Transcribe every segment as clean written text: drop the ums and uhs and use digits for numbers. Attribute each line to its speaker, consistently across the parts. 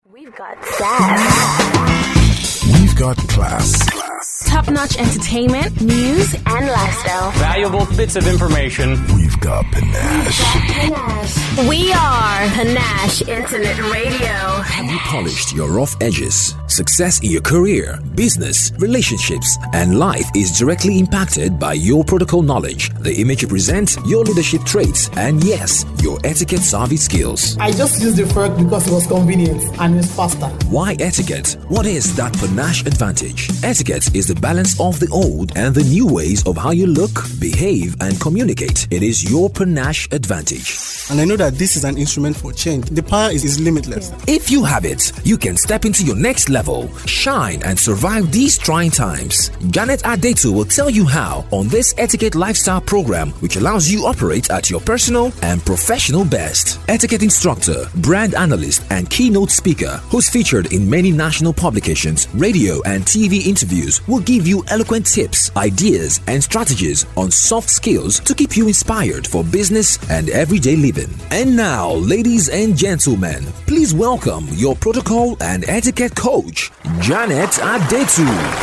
Speaker 1: We've got sass.
Speaker 2: We've got class.
Speaker 1: Top-notch entertainment, news, and lifestyle.
Speaker 3: Valuable bits of information.
Speaker 2: We've got panache.
Speaker 1: We are Panache Internet Radio.
Speaker 4: Have you polished your rough edges? Success in your career, business, relationships, and life is directly impacted by your protocol knowledge, the image you present, your leadership traits, and yes, your etiquette savvy skills.
Speaker 5: I just used the fork because it was convenient and it's faster.
Speaker 4: Why etiquette? What is that panache advantage? Etiquette is the balance of the old and the new ways of how you look, behave, and communicate. It is your panache advantage.
Speaker 6: And I know that this is an instrument for change. The power is limitless.
Speaker 4: If you have it, you can step into your next level, shine, and survive these trying times. Janet Adetu will tell you how on this Etiquette Lifestyle program, which allows you operate at your personal and professional best. Etiquette instructor, brand analyst, and keynote speaker, who's featured in many national publications, radio, and TV interviews, will give you eloquent tips, ideas, and strategies on soft skills to keep you inspired for business and everyday living. And now, ladies and gentlemen, please welcome your protocol and etiquette coach, Janet Adetu.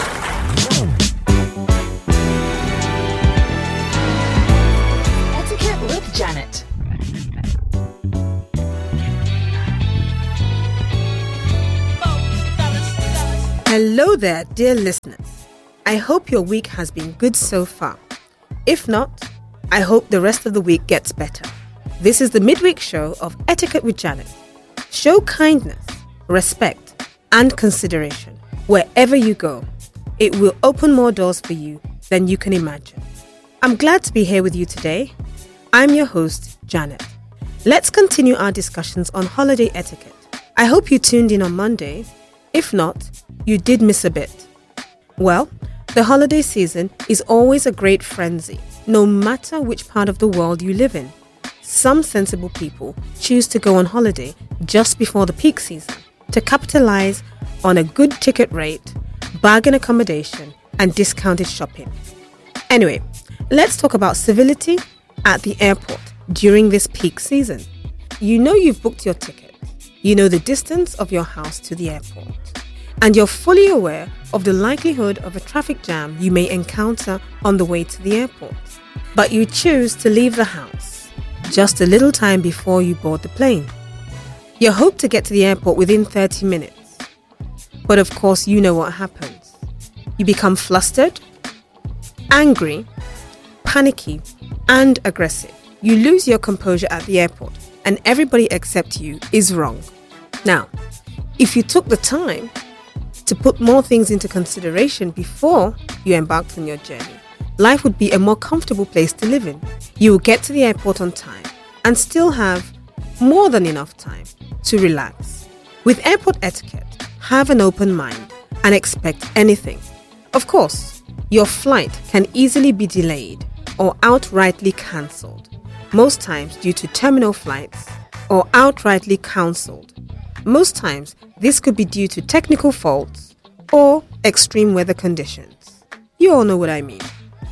Speaker 1: Etiquette with Janet.
Speaker 7: Hello there, dear listeners. I hope your week has been good so far. If not, I hope the rest of the week gets better. This is the midweek show of Etiquette with Janet. Show kindness, respect, and consideration wherever you go. It will open more doors for you than you can imagine. I'm glad to be here with you today. I'm your host, Janet. Let's continue our discussions on holiday etiquette. I hope you tuned in on Monday. If not, you did miss a bit. Well, the holiday season is always a great frenzy, no matter which part of the world you live in. Some sensible people choose to go on holiday just before the peak season to capitalize on a good ticket rate, bargain accommodation, and discounted shopping. Anyway, let's talk about civility at the airport during this peak season. You know you've booked your ticket. You know the distance of your house to the airport. And you're fully aware of the likelihood of a traffic jam you may encounter on the way to the airport. But you choose to leave the house just a little time before you board the plane. You hope to get to the airport within 30 minutes. But of course, you know what happens. You become flustered, angry, panicky, and aggressive. You lose your composure at the airport, and everybody except you is wrong. Now, if you took the time to put more things into consideration before you embarked on your journey, life would be a more comfortable place to live in. You will get to the airport on time and still have more than enough time to relax. With airport etiquette, have an open mind and expect anything. Of course, your flight can easily be delayed or outrightly cancelled, most times due to terminal flights, or outrightly cancelled. Most times, this could be due to technical faults or extreme weather conditions. You all know what I mean.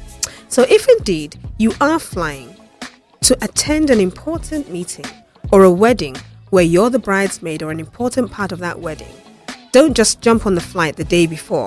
Speaker 7: So if indeed you are flying to attend an important meeting or a wedding where you're the bridesmaid or an important part of that wedding, don't just jump on the flight the day before.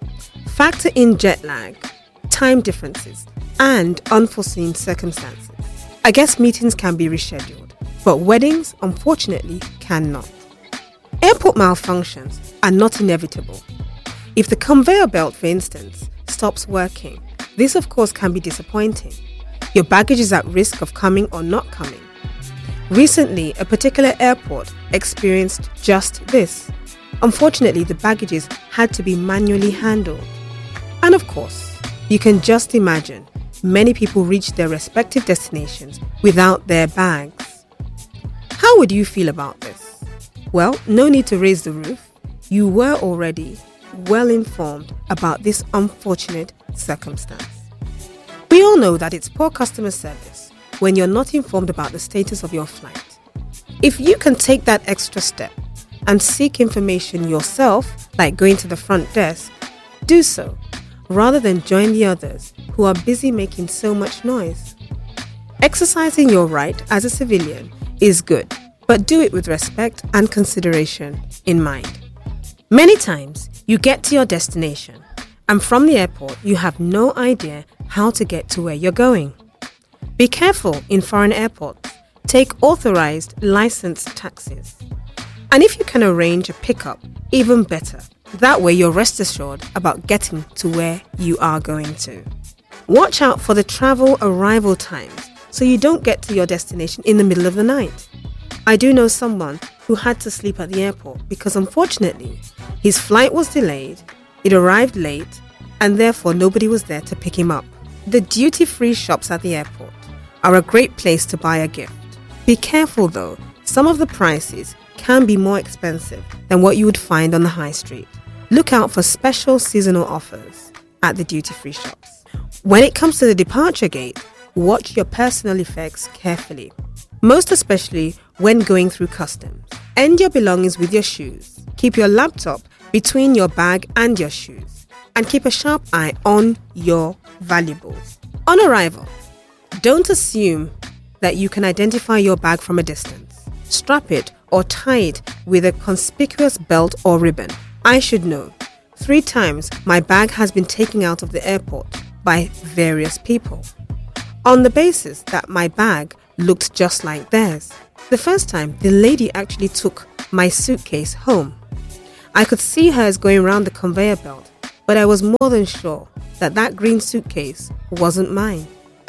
Speaker 7: Factor in jet lag, time differences, and unforeseen circumstances. I guess meetings can be rescheduled, but weddings, unfortunately, cannot. Airport malfunctions are not inevitable. If the conveyor belt, for instance, stops working, this of course can be disappointing. Your baggage is at risk of coming or not coming. Recently, a particular airport experienced just this. Unfortunately, the baggages had to be manually handled. And of course, you can just imagine many people reached their respective destinations without their bags. How would you feel about this? Well, no need to raise the roof. You were already well informed about this unfortunate circumstance. We all know that it's poor customer service when you're not informed about the status of your flight. If you can take that extra step and seek information yourself, like going to the front desk, do so, rather than join the others who are busy making so much noise. Exercising your right as a civilian is good, but but do it with respect and consideration in mind. Many times, you get to your destination, and from the airport, you have no idea how to get to where you're going. Be careful in foreign airports. Take authorized, licensed taxis. And if you can arrange a pickup, even better. That way you're rest assured about getting to where you are going to. Watch out for the travel arrival times so you don't get to your destination in the middle of the night. I do know someone who had to sleep at the airport because unfortunately his flight was delayed, it arrived late, and therefore nobody was there to pick him up. The duty-free shops at the airport are a great place to buy a gift. Be careful though, some of the prices can be more expensive than what you would find on the high street. Look out for special seasonal offers at the duty-free shops. When it comes to the departure gate, watch your personal effects carefully, most especially when going through customs. End your belongings with your shoes. Keep your laptop between your bag and your shoes, and keep a sharp eye on your valuables. On arrival, don't assume that you can identify your bag from a distance. Strap it or tie it with a conspicuous belt or ribbon. I should know. 3 times my bag has been taken out of the airport by various people on the basis that my bag looked just like theirs. The first time, the lady actually took my suitcase home. I could see hers going around the conveyor belt, but I was more than sure that that green suitcase wasn't mine.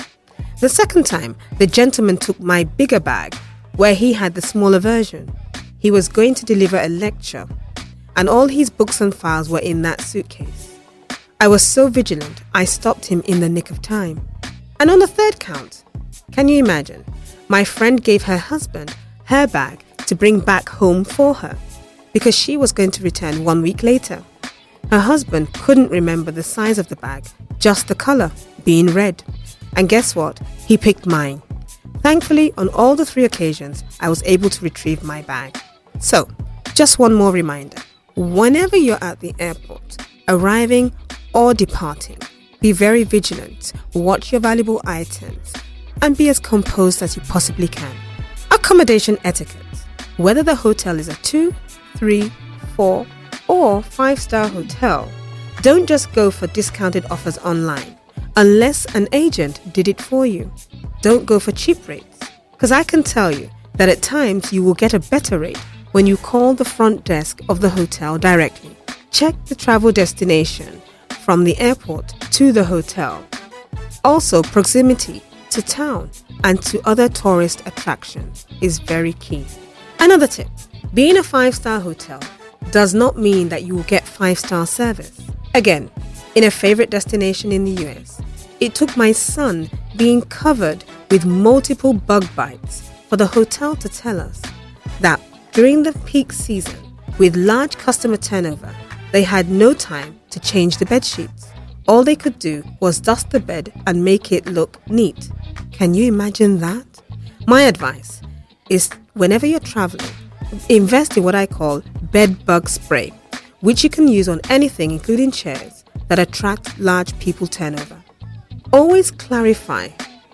Speaker 7: The second time, the gentleman took my bigger bag, where he had the smaller version. He was going to deliver a lecture, and all his books and files were in that suitcase. I was so vigilant, I stopped him in the nick of time. And on the third count, can you imagine? My friend gave her husband her bag to bring back home for her, because she was going to return 1 week later. Her husband couldn't remember the size of the bag, just the colour, being red. And guess what? He picked mine. Thankfully, on all the 3 occasions, I was able to retrieve my bag. So, just one more reminder. Whenever you're at the airport, arriving or departing, be very vigilant, watch your valuable items, and be as composed as you possibly can. Accommodation etiquette. Whether the hotel is a 2, 3, 4, or 5-star hotel, don't just go for discounted offers online unless an agent did it for you. Don't go for cheap rates, because I can tell you that at times you will get a better rate when you call the front desk of the hotel directly. Check the travel destination from the airport to the hotel. Also, proximity to town and to other tourist attractions is very key. Another tip, being a 5-star hotel does not mean that you will get 5-star service. Again, in a favorite destination in the US, it took my son being covered with multiple bug bites for the hotel to tell us that during the peak season, with large customer turnover, they had no time to change the bed sheets. All they could do was dust the bed and make it look neat. Can you imagine that? My advice is whenever you're traveling, invest in what I call bed bug spray, which you can use on anything, including chairs, that attract large people turnover. Always clarify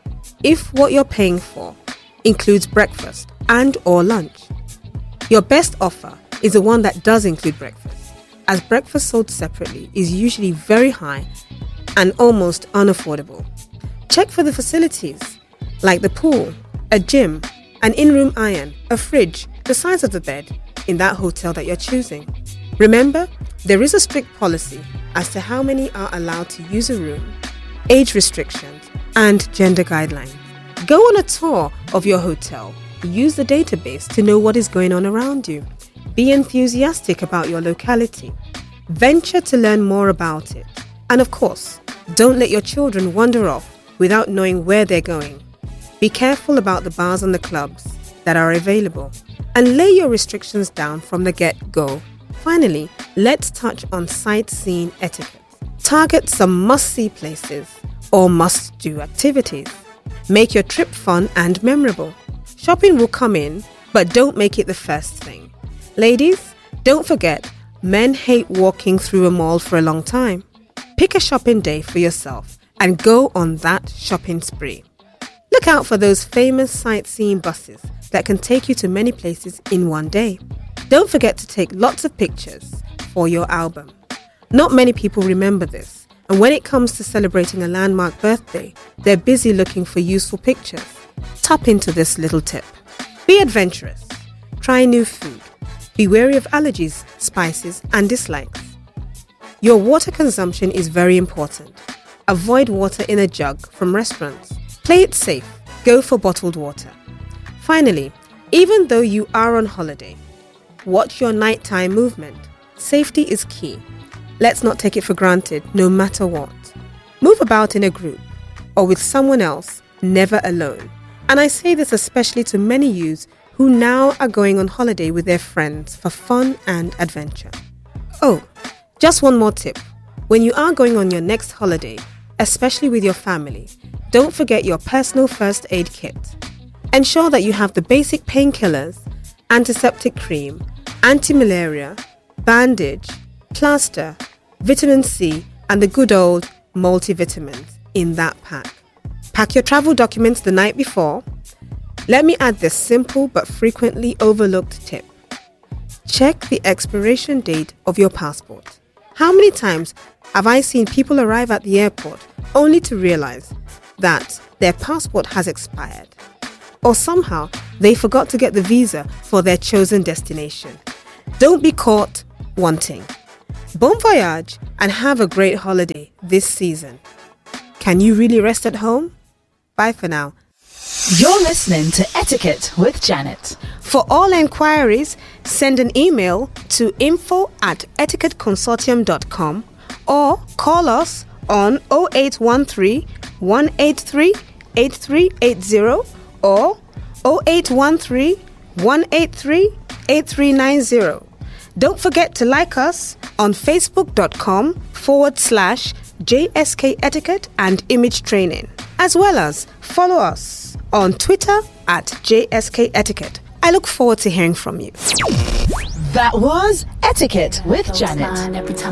Speaker 7: if what you're paying for includes breakfast and or lunch. Your best offer is the one that does include breakfast, as breakfast sold separately is usually very high and almost unaffordable. Check for the facilities like the pool, a gym, an in-room iron, a fridge, the size of the bed in that hotel that you're choosing. Remember, there is a strict policy as to how many are allowed to use a room, age restrictions, and gender guidelines. Go on a tour of your hotel. Use the database to know what is going on around you. Be enthusiastic about your locality. Venture to learn more about it. And of course, don't let your children wander off without knowing where they're going. Be careful about the bars and the clubs that are available, and lay your restrictions down from the get-go. Finally, let's touch on sightseeing etiquette. Target some must-see places or must-do activities. Make your trip fun and memorable. Shopping will come in, but don't make it the first thing. Ladies, don't forget, men hate walking through a mall for a long time. Pick a shopping day for yourself and go on that shopping spree. Look out for those famous sightseeing buses that can take you to many places in one day. Don't forget to take lots of pictures for your album. Not many people remember this, and when it comes to celebrating a landmark birthday, they're busy looking for useful pictures. Tap into this little tip. Be adventurous. Try new food. Be wary of allergies, spices, and dislikes. Your water consumption is very important. Avoid water in a jug from restaurants. Play it safe. Go for bottled water. Finally, even though you are on holiday, watch your nighttime movement. Safety is key. Let's not take it for granted, no matter what. Move about in a group or with someone else, never alone. And I say this especially to many youths who now are going on holiday with their friends for fun and adventure. Oh, just one more tip. When you are going on your next holiday, especially with your family, don't forget your personal first aid kit. Ensure that you have the basic painkillers, antiseptic cream, anti-malaria, bandage, plaster, vitamin C, and the good old multivitamins in that pack. Pack your travel documents the night before. Let me add this simple but frequently overlooked tip. Check the expiration date of your passport. How many times have I seen people arrive at the airport only to realize that their passport has expired? Or somehow they forgot to get the visa for their chosen destination. Don't be caught wanting. Bon voyage and have a great holiday this season. Can you really rest at home? Bye for now.
Speaker 1: You're listening to Etiquette with Janet.
Speaker 7: For all enquiries, send an email to info@etiquetteconsortium.com or call us on 0813 183 8380 or 0813 183 8390. Don't forget to like us on facebook.com/JSK Etiquette and Image Training, as well as follow us on Twitter @JSK Etiquette. I look forward to hearing from you.
Speaker 1: That was Etiquette with Janet.